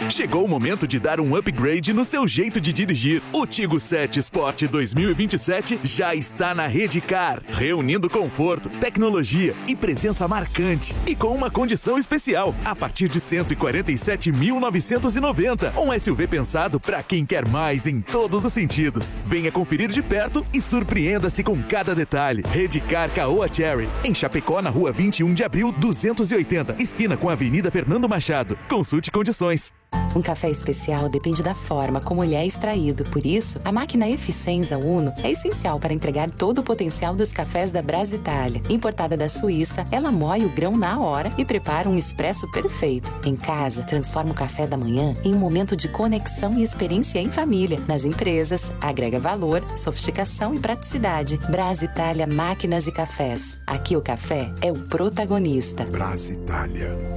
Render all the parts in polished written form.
Chegou o momento de dar um upgrade no seu jeito de dirigir. O Tiggo 7 Sport 2027 já está na Redcar, reunindo conforto, tecnologia e presença marcante. E com uma condição especial, a partir de R$ 147.990. Um SUV pensado para quem quer mais em todos os sentidos. Venha conferir de perto e surpreenda-se com cada detalhe. Redcar Caoa Cherry, em Chapecó, na rua 21 de abril, 280, esquina com a Avenida Fernando Machado. Consulte condições. Um café especial depende da forma como ele é extraído. Por isso, a máquina Eficienza Uno é essencial para entregar todo o potencial dos cafés da Brasitália. Importada da Suíça, ela moe o grão na hora e prepara um expresso perfeito. Em casa, transforma o café da manhã em um momento de conexão e experiência em família. Nas empresas, agrega valor, sofisticação e praticidade. Brasitália Máquinas e Cafés. Aqui o café é o protagonista. Brasitália.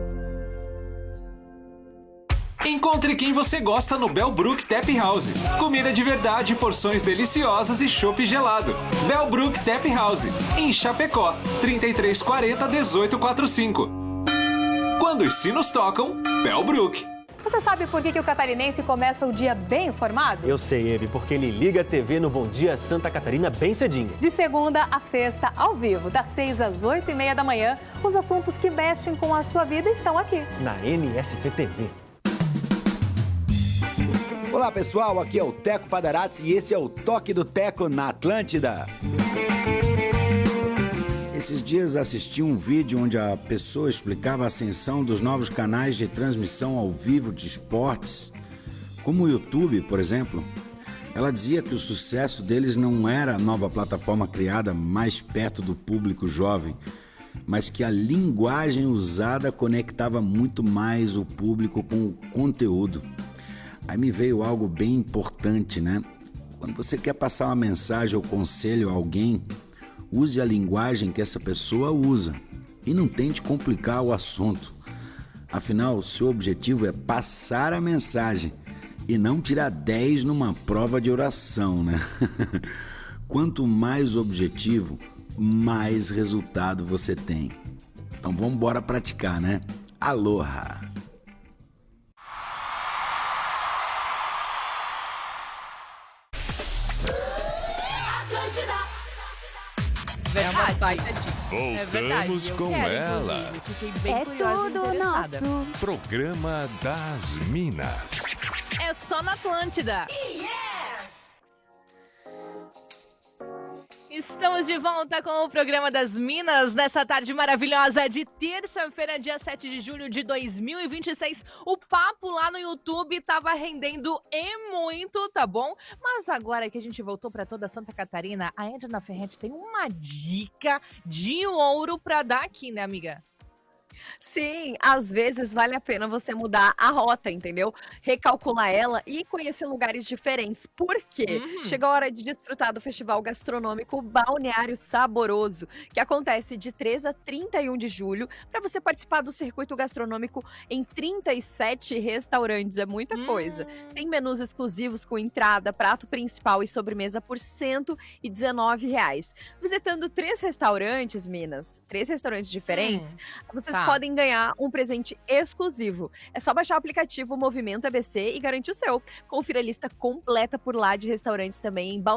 Encontre quem você gosta no Bellbrook Tap House. Comida de verdade, porções deliciosas e chopp gelado. Bellbrook Tap House, em Chapecó, 3340-1845. Quando os sinos tocam, Bellbrook. Você sabe por que o catarinense começa o dia bem informado? Eu sei, Eve, porque ele liga a TV no Bom Dia Santa Catarina bem cedinho. De segunda a sexta, ao vivo, das 6 às 8h30 da manhã, os assuntos que mexem com a sua vida estão aqui. Na MSC TV. Olá pessoal, aqui é o Teco Padarates e esse é o Toque do Teco na Atlântida. Esses dias assisti um vídeo onde a pessoa explicava a ascensão dos novos canais de transmissão ao vivo de esportes, como o YouTube, por exemplo. Ela dizia que o sucesso deles não era a nova plataforma criada mais perto do público jovem, mas que a linguagem usada conectava muito mais o público com o conteúdo. Aí me veio algo bem importante, né? Quando você quer passar uma mensagem ou conselho a alguém, use a linguagem que essa pessoa usa e não tente complicar o assunto. Afinal, o seu objetivo é passar a mensagem e não tirar 10 numa prova de oração, né? Quanto mais objetivo, mais resultado você tem. Então vamos embora praticar, né? Aloha! Voltamos com ela. É tudo nosso. Programa das Minas. É só na Atlântida. Estamos de volta com o programa das Minas nessa tarde maravilhosa de terça-feira, dia 7 de julho de 2026. O papo lá no YouTube tava rendendo e muito, tá bom? Mas agora que a gente voltou para toda Santa Catarina, a Edna Ferretti tem uma dica de ouro para dar aqui, né, amiga? Sim, às vezes vale a pena você mudar a rota, entendeu? Recalcular ela e conhecer lugares diferentes. Por quê? Chegou a hora de desfrutar do Festival Gastronômico Balneário Saboroso, que acontece de 3 a 31 de julho, para você participar do circuito gastronômico em 37 restaurantes. É muita coisa. Tem menus exclusivos com entrada, prato principal e sobremesa por R$ 119. Visitando 3 restaurantes, Minas, 3 restaurantes diferentes, vocês podem ganhar um presente exclusivo. É só baixar o aplicativo Movimento ABC e garantir o seu. Confira a lista completa por lá de restaurantes também em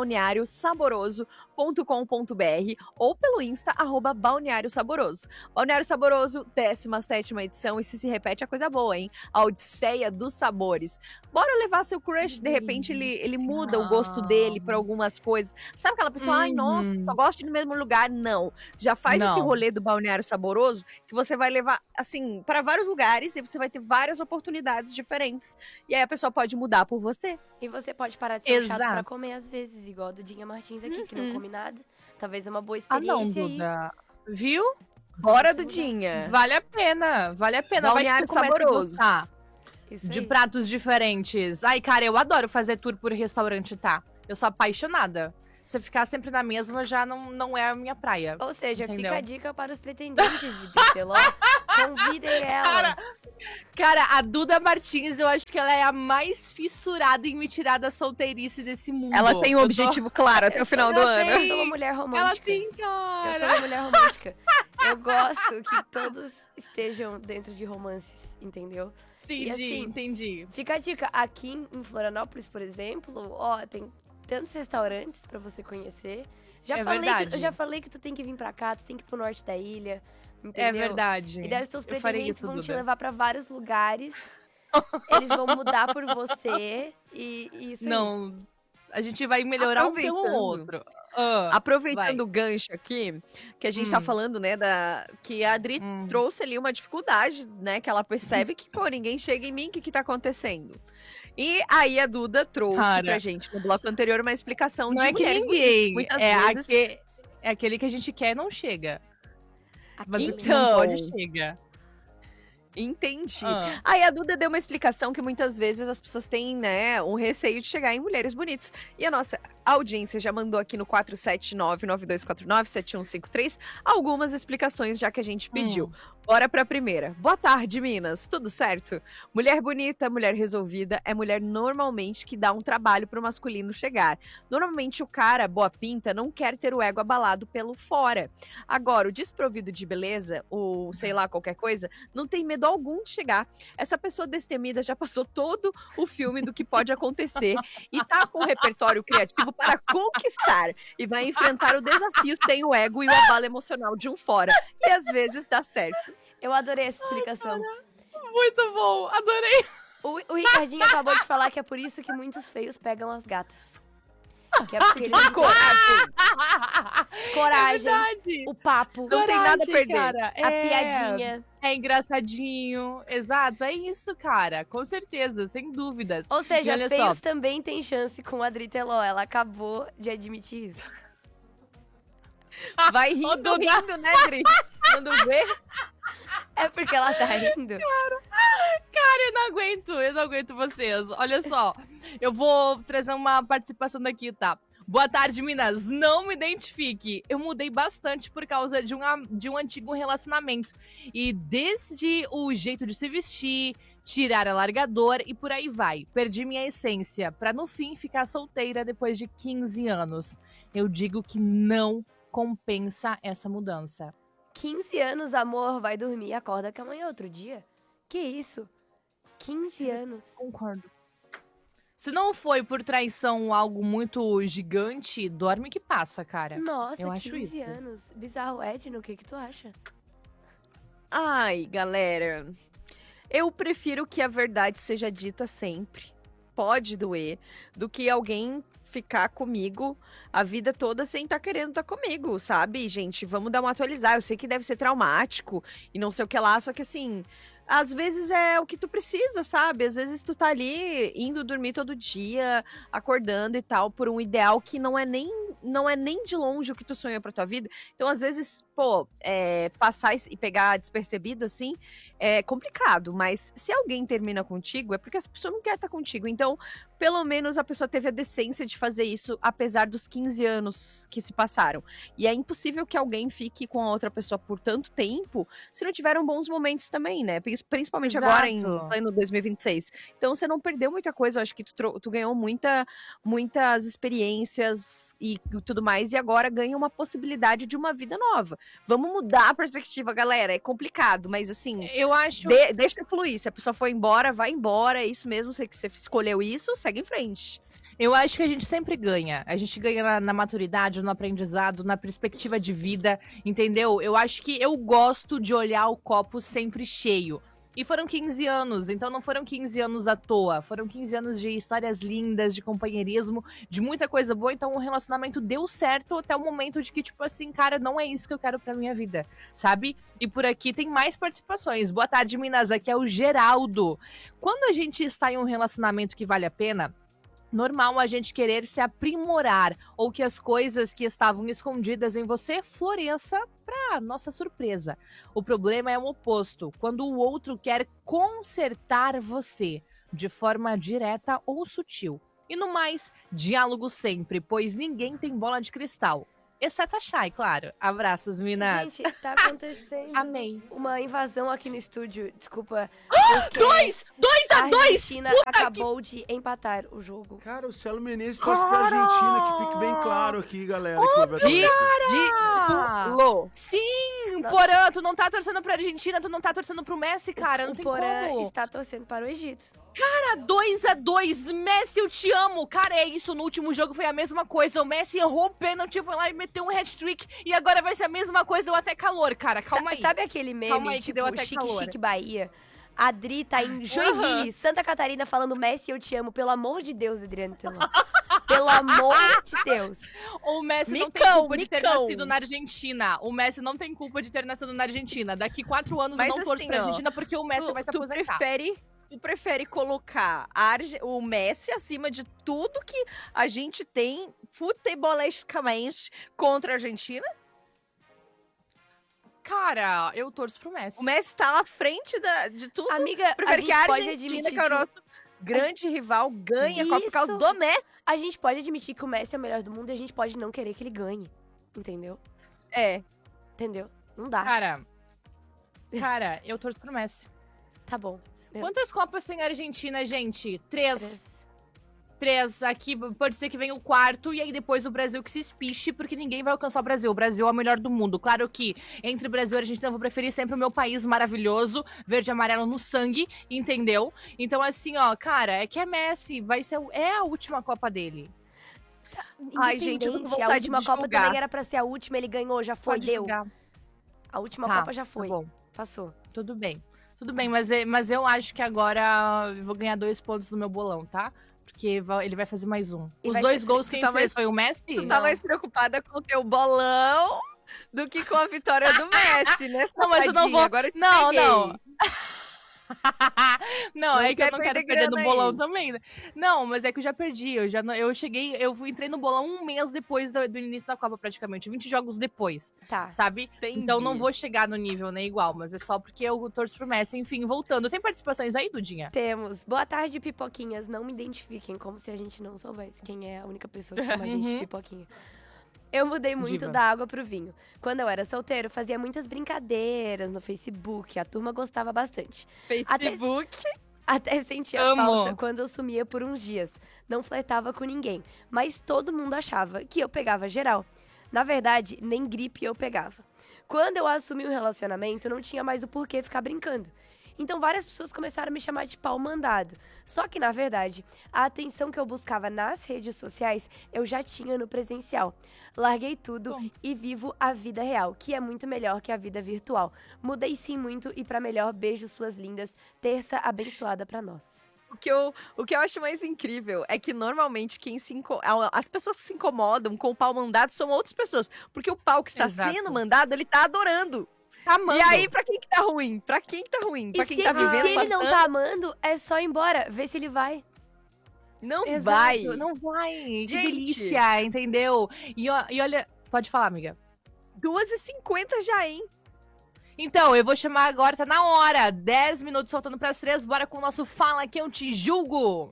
balneariosaboroso.com.br ou pelo Insta, @Balneário Saboroso. Balneário Saboroso, 17ª edição, e se repete a coisa boa, hein? A Odisseia dos Sabores. Bora levar seu crush, de repente ele muda o gosto dele por algumas coisas. Sabe aquela pessoa, ai, nossa, só gosta de ir no mesmo lugar? Não. Já faz esse rolê do Balneário Saboroso, que você vai levar, assim, para vários lugares e você vai ter várias oportunidades diferentes. E aí a pessoa pode mudar por você. E você pode parar de ser chato pra comer às vezes, igual a Dudinha Martins aqui, que não come nada. Talvez é uma boa experiência aí. Viu? Bora, Dudinha. Vale a pena, vale a pena. Balneário Saboroso. De pratos diferentes. Ai, cara, eu adoro fazer tour por restaurante, tá? Eu sou apaixonada. Você ficar sempre na mesma já não é a minha praia. Ou seja, entendeu? Fica a dica para os pretendentes de Berteló. Convidem ela. Cara, a Duda Martins, eu acho que ela é a mais fissurada em me tirar da solteirice desse mundo. Ela tem um objetivo claro até o final do ano. Eu sou uma mulher romântica. Ela tem, cara. Eu sou uma mulher romântica. Eu gosto que todos estejam dentro de romances. entendeu? Entendi, e, assim, entendi. Fica a dica, aqui em Florianópolis, por exemplo, ó, tem tantos restaurantes pra você conhecer. Eu já falei que tu tem que vir pra cá, tu tem que ir pro norte da ilha, entendeu? É verdade. E daí os teus pretendentes vão te levar pra vários lugares, eles vão mudar por você e isso aí. Não, a gente vai melhorar um pelo outro. Aproveitando o gancho aqui, que a gente tá falando, né, que a Adri trouxe ali uma dificuldade, né, que ela percebe que, pô, ninguém chega em mim, o que tá acontecendo? E aí a Duda trouxe pra gente no bloco anterior uma explicação de mulheres bonitas. Muitas vezes... É aquele que a gente quer não chega. Mas então, o que não pode chega. Entendi. Aí a Duda deu uma explicação que muitas vezes as pessoas têm, né, um receio de chegar em mulheres bonitas. E a nossa audiência já mandou aqui no 479-9249-7153 algumas explicações, já que a gente pediu. Bora pra primeira. Boa tarde, Minas. Tudo certo? Mulher bonita, mulher resolvida, é mulher normalmente que dá um trabalho pro masculino chegar. Normalmente o cara, boa pinta, não quer ter o ego abalado pelo fora. Agora, o desprovido de beleza, ou sei lá, qualquer coisa, não tem medo algum de chegar. Essa pessoa destemida já passou todo o filme do que pode acontecer e tá com um repertório criativo para conquistar e vai enfrentar o desafio sem o ego e o abalo emocional de um fora. E às vezes dá certo. Eu adorei essa explicação. Muito bom, adorei. O Ricardinho acabou de falar que é por isso que muitos feios pegam as gatas. Que é porque eles têm coragem, o papo, não tem nada a perder, cara. A piadinha. É engraçadinho, exato, é isso, cara, com certeza, sem dúvidas. Ou seja, feios também tem chance com a Adri Teló, ela acabou de admitir isso. Vai rindo, né, Adri? Quando vê... É porque ela tá rindo. Cara, eu não aguento vocês. Olha só, eu vou trazer uma participação daqui, tá? Boa tarde, Minas. Não me identifique. Eu mudei bastante por causa de um antigo relacionamento. E desde o jeito de se vestir, tirar alargador e por aí vai. Perdi minha essência pra no fim ficar solteira depois de 15 anos. Eu digo que não compensa essa mudança. 15 anos, amor, vai dormir e acorda que amanhã é outro dia. Que isso? 15 anos. Concordo. Se não foi por traição algo muito gigante, dorme que passa, cara. Nossa, eu acho 15 isso. anos. Bizarro. Edno, o que tu acha? Ai, galera, eu prefiro que a verdade seja dita sempre. Pode doer, do que alguém ficar comigo a vida toda sem estar querendo estar comigo, sabe, gente? Vamos dar uma atualizar. Eu sei que deve ser traumático e não sei o que lá, só que assim, às vezes é o que tu precisa, sabe? Às vezes tu tá ali indo dormir todo dia, acordando e tal, por um ideal que não é nem de longe o que tu sonha pra tua vida. Então, às vezes, passar e pegar despercebido, assim, é complicado. Mas se alguém termina contigo, é porque essa pessoa não quer estar contigo. Então, pelo menos a pessoa teve a decência de fazer isso, apesar dos 15 anos que se passaram. E é impossível que alguém fique com a outra pessoa por tanto tempo, se não tiveram bons momentos também, né? Principalmente agora, em pleno 2026. Então, você não perdeu muita coisa. Eu acho que tu ganhou muitas experiências e tudo mais. E agora ganha uma possibilidade de uma vida nova. Vamos mudar a perspectiva, galera. É complicado, mas assim... Eu acho... Deixa fluir. Se a pessoa for embora, vai embora. É isso mesmo. Se você escolheu isso, segue em frente. Eu acho que a gente sempre ganha. A gente ganha na maturidade, no aprendizado, na perspectiva de vida, entendeu? Eu acho que eu gosto de olhar o copo sempre cheio. E foram 15 anos, então não foram 15 anos à toa. Foram 15 anos de histórias lindas, de companheirismo, de muita coisa boa. Então o relacionamento deu certo até o momento de que, tipo assim, cara, não é isso que eu quero pra minha vida, sabe? E por aqui tem mais participações. Boa tarde, Minas. Aqui é o Geraldo. Quando a gente está em um relacionamento que vale a pena... Normal a gente querer se aprimorar ou que as coisas que estavam escondidas em você floresça para nossa surpresa. O problema é o oposto, quando o outro quer consertar você de forma direta ou sutil. E no mais, diálogo sempre, pois ninguém tem bola de cristal. Exceto a Chay, claro. Abraços, Minas. Gente, tá acontecendo Amém. Uma invasão aqui no estúdio. Desculpa. 2 a 2! A Argentina acabou de empatar o jogo. Cara, o Celo Menezes torce pra Argentina, que fique bem claro aqui, galera. Que Sim, Porã, tu não tá torcendo pra Argentina, tu não tá torcendo pro Messi, cara. Não tem Porã como. está torcendo para o Egito. Cara, 2-2. Messi, eu te amo. Cara, é isso. No último jogo foi a mesma coisa. O Messi errou o pênalti, foi lá e meteu um hat-trick. E agora vai ser a mesma coisa, deu até calor, cara. Calma aí. Sabe aquele meme, aí, que deu até Chique calor. Chique Bahia? A Adri tá em Joinville, Santa Catarina, falando Messi, eu te amo. Pelo amor de Deus, Adriano Telon. Pelo amor de Deus. O Messi não tem culpa de ter nascido na Argentina. O Messi não tem culpa de ter nascido na Argentina. Daqui 4 anos eu não torço pra Argentina porque o Messi vai se aposentar. Tu prefere colocar o Messi acima de tudo que a gente tem futebolesticamente contra a Argentina? Cara, eu torço pro Messi. O Messi tá à frente de tudo. Amiga, prefere que a pode Argentina, admitir que é o nosso grande rival, ganhe a Copa por causa do Messi. A gente pode admitir que o Messi é o melhor do mundo e a gente pode não querer que ele ganhe. Entendeu? Entendeu? Não dá. Cara, eu torço pro Messi. Tá bom. Quantas Copas tem a Argentina, gente? 3. 3. Aqui pode ser que venha o 4 e aí depois o Brasil que se espiche, porque ninguém vai alcançar o Brasil. O Brasil é o melhor do mundo. Claro que entre Brasil e Argentina eu vou preferir sempre o meu país maravilhoso, verde e amarelo no sangue, entendeu? Então assim, ó, cara, é que é Messi, é a última Copa dele. Ai, gente, eu tô com vontade a última de Copa julgar. também era pra ser a última, ele ganhou, já foi, deu. Julgar. A última Copa já foi. Tá bom. Passou. Tudo bem, mas eu acho que agora eu vou ganhar 2 pontos no meu bolão, tá? Porque ele vai fazer mais um. E Os 2 gols quem fez foi o Messi? Tu tá mais preocupada com o teu bolão do que com a vitória do Messi, né? Não, mas eu não vou... Agora não. Não, é que eu não quer quero perder perder no grana bolão aí. também. Não, mas é que eu já perdi. Eu entrei no bolão 1 mês depois do início da Copa, praticamente. 20 jogos depois. Tá. Sabe? Entendi. Então não vou chegar no nível, né, igual. Mas é só porque eu torço pro Messi. Enfim, voltando. Tem participações aí, Dudinha? Temos. Boa tarde, pipoquinhas. Não me identifiquem, como se a gente não soubesse quem é a única pessoa que chama a gente de pipoquinha. Eu mudei muito Diva. da água pro vinho. Quando eu era solteiro, fazia muitas brincadeiras no Facebook. A turma gostava bastante. Facebook. Até sentia Amo. falta quando eu sumia por uns dias. Não flertava com ninguém. Mas todo mundo achava que eu pegava geral. Na verdade, nem gripe eu pegava. Quando eu assumi um relacionamento, não tinha mais o porquê ficar brincando. Então várias pessoas começaram a me chamar de pau mandado. Só que, na verdade, a atenção que eu buscava nas redes sociais, eu já tinha no presencial. Larguei tudo e vivo a vida real, que é muito melhor que a vida virtual. Mudei sim muito e pra melhor, beijo suas lindas. Terça abençoada pra nós. O que eu acho mais incrível é que normalmente as pessoas que se incomodam com o pau mandado são outras pessoas. Porque o pau que está sendo mandado, ele tá adorando. E aí, pra quem que tá ruim? Pra quem que tá ruim? Pra quem tá vivendo se ele bastante? não tá amando, é só ir embora, ver se ele vai. Não Exato, vai. não vai. Que Gente. delícia, entendeu? E olha... Pode falar, amiga. 2h50 já, hein? Então, eu vou chamar agora, tá na hora. 10 minutos faltando pras 3. Bora com o nosso Fala Que Eu Te Julgo.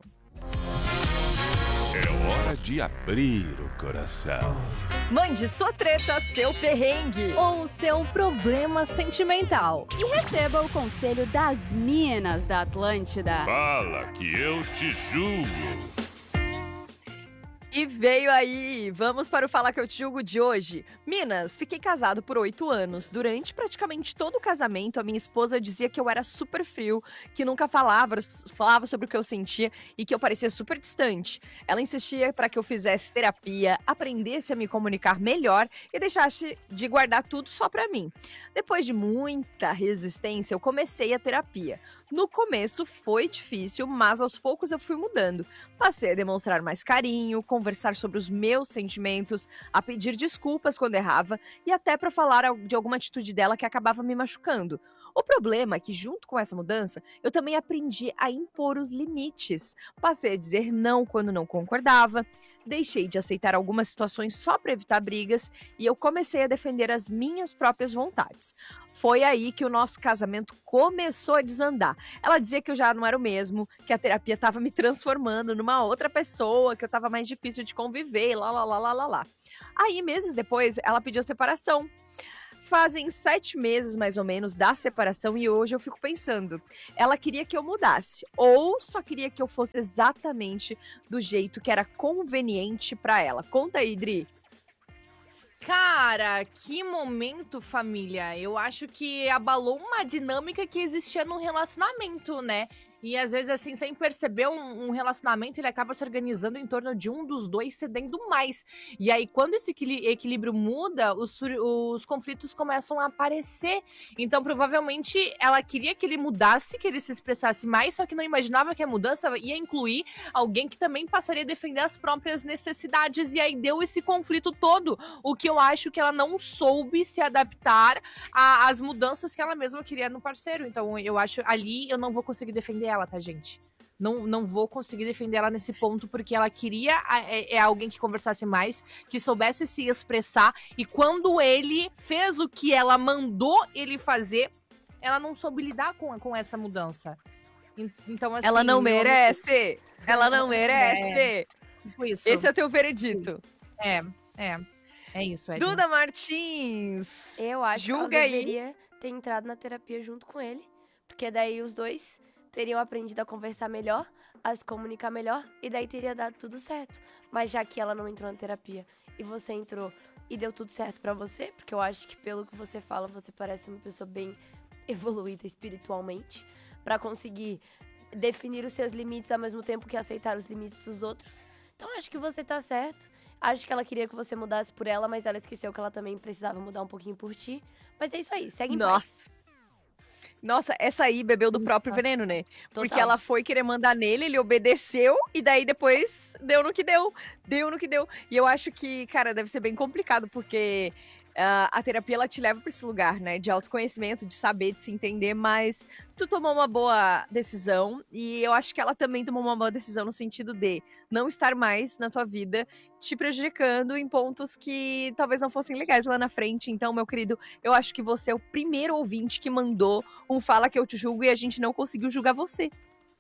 É hora de abrir o coração. Mande sua treta, seu perrengue. Ou seu problema sentimental. E receba o conselho das Minas da Atlântida. Fala que eu te julgo. E veio aí, vamos para o Fala Que Eu Te Julgo de hoje. Minas, fiquei casado por 8 anos. Durante praticamente todo o casamento, a minha esposa dizia que eu era super frio, que nunca falava sobre o que eu sentia e que eu parecia super distante. Ela insistia para que eu fizesse terapia, aprendesse a me comunicar melhor e deixasse de guardar tudo só para mim. Depois de muita resistência, eu comecei a terapia. No começo foi difícil, mas aos poucos eu fui mudando. Passei a demonstrar mais carinho, conversar sobre os meus sentimentos, a pedir desculpas quando errava e até para falar de alguma atitude dela que acabava me machucando. O problema é que, junto com essa mudança, eu também aprendi a impor os limites. Passei a dizer não quando não concordava, deixei de aceitar algumas situações só para evitar brigas e eu comecei a defender as minhas próprias vontades. Foi aí que o nosso casamento começou a desandar. Ela dizia que eu já não era o mesmo, que a terapia estava me transformando numa outra pessoa, que eu estava mais difícil de conviver, lá. Aí, meses depois, ela pediu separação. Fazem 7 meses, mais ou menos, da separação e hoje eu fico pensando, ela queria que eu mudasse ou só queria que eu fosse exatamente do jeito que era conveniente pra ela? Conta aí, Dri. Cara, que momento, família. Eu acho que abalou uma dinâmica que existia no relacionamento, né? E às vezes, assim, sem perceber, um relacionamento, ele acaba se organizando em torno de um dos dois cedendo mais. E aí, quando esse equilíbrio muda, os conflitos começam a aparecer. Então, provavelmente, ela queria que ele mudasse, que ele se expressasse mais, só que não imaginava que a mudança ia incluir alguém que também passaria a defender as próprias necessidades. E aí, deu esse conflito todo. O que eu acho que ela não soube se adaptar às mudanças que ela mesma queria no parceiro. Então, eu acho, ali, eu não vou conseguir defender ela, tá, gente? Não vou conseguir defender ela nesse ponto, porque ela queria alguém que conversasse mais, que soubesse se expressar, e quando ele fez o que ela mandou ele fazer, ela não soube lidar com essa mudança. Então, assim... Ela não merece! Ela não merece! Tipo isso. Esse é o teu veredito. É isso, Edna. Duda Martins! Eu acho Julga que ela aí. deveria ter entrado na terapia junto com ele, porque daí os dois teriam aprendido a conversar melhor, a se comunicar melhor, e daí teria dado tudo certo. Mas já que ela não entrou na terapia e você entrou e deu tudo certo pra você, porque eu acho que pelo que você fala, você parece uma pessoa bem evoluída espiritualmente, pra conseguir definir os seus limites ao mesmo tempo que aceitar os limites dos outros. Então acho que você tá certo. Acho que ela queria que você mudasse por ela, mas ela esqueceu que ela também precisava mudar um pouquinho por ti. Mas é isso aí, segue em paz. Nossa, essa aí bebeu do próprio veneno, né? Total. Porque ela foi querer mandar nele, ele obedeceu, e daí depois deu no que deu. Deu no que deu. E eu acho que, cara, deve ser bem complicado, porque a terapia, ela te leva pra esse lugar, né? De autoconhecimento, de saber, de se entender, mas tu tomou uma boa decisão, e eu acho que ela também tomou uma boa decisão no sentido de não estar mais na tua vida, te prejudicando em pontos que talvez não fossem legais lá na frente. Então, meu querido, eu acho que você é o primeiro ouvinte que mandou um Fala Que Eu Te Julgo, e a gente não conseguiu julgar você.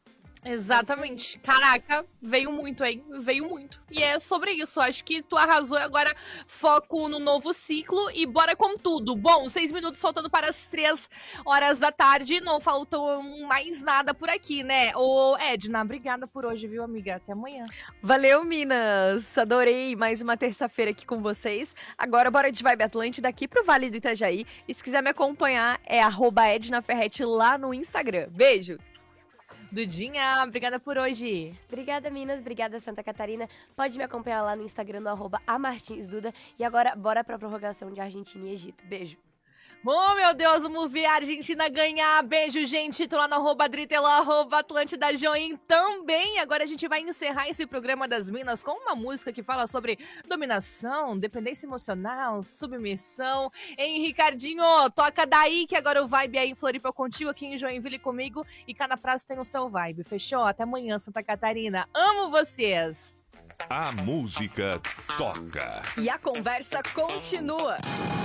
Exatamente. Caraca, veio muito, hein? Veio muito. E é sobre isso. Acho que tu arrasou. Agora foco no novo ciclo e bora com tudo. Bom, 6 minutos faltando para as 3 horas da tarde. Não faltou mais nada por aqui, né? Ô, Edna, obrigada por hoje, viu, amiga? Até amanhã. Valeu, Minas! Adorei mais uma terça-feira aqui com vocês. Agora bora de Vibe Atlântida aqui pro Vale do Itajaí. E se quiser me acompanhar, é @EdnaFerretti lá no Instagram. Beijo! Dudinha, obrigada por hoje. Obrigada, Minas. Obrigada, Santa Catarina. Pode me acompanhar lá no Instagram, no @amartinsduda. E agora, bora pra prorrogação de Argentina e Egito. Beijo. Oh, meu Deus, vamos ver a Argentina ganhar. Beijo, gente. Tô lá no @Dritela, @Atlântida Join também. Agora a gente vai encerrar esse programa das Minas com uma música que fala sobre dominação, dependência emocional, submissão. Hein, Ricardinho? Toca daí que agora o Vibe aí em Floripa contigo, aqui em Joinville comigo. E cada praça tem o seu Vibe. Fechou? Até amanhã, Santa Catarina. Amo vocês. A música toca. E a conversa continua.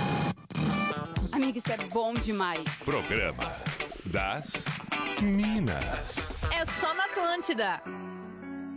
Amiga, isso é bom demais. Programa das Minas. É só na Atlântida.